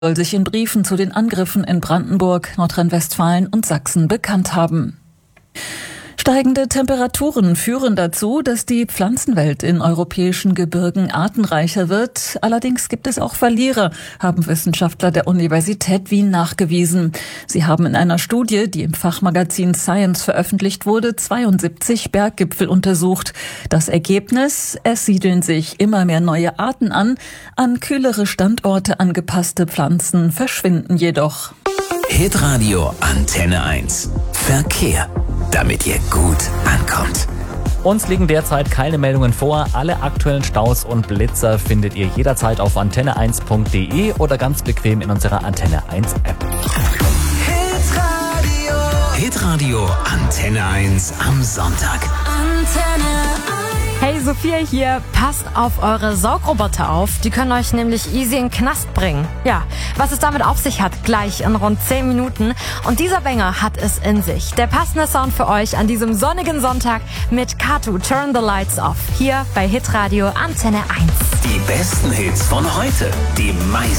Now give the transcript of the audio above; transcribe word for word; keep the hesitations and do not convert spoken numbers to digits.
soll sich in Briefen zu den Angriffen in Brandenburg, Nordrhein-Westfalen und Sachsen bekannt haben. Steigende Temperaturen führen dazu, dass die Pflanzenwelt in europäischen Gebirgen artenreicher wird. Allerdings gibt es auch Verlierer, haben Wissenschaftler der Universität Wien nachgewiesen. Sie haben in einer Studie, die im Fachmagazin Science veröffentlicht wurde, zweiundsiebzig Berggipfel untersucht. Das Ergebnis: Es siedeln sich immer mehr neue Arten an. An kühlere Standorte angepasste Pflanzen verschwinden jedoch. Hitradio Antenne eins. Verkehr, damit ihr gut ankommt. Uns liegen derzeit keine Meldungen vor. Alle aktuellen Staus und Blitzer findet ihr jederzeit auf antenne eins punkt de oder ganz bequem in unserer Antenne eins App. Hitradio. Hitradio Antenne eins am Sonntag. Antenne eins. Hey, Sophia hier. Passt auf eure Saugroboter auf. Die können euch nämlich easy in den Knast bringen. Ja, was es damit auf sich hat, gleich in rund zehn Minuten. Und dieser Banger hat es in sich. Der passende Sound für euch an diesem sonnigen Sonntag mit Katu, Turn the Lights Off. Hier bei Hitradio Antenne eins. Die besten Hits von heute. Die meisten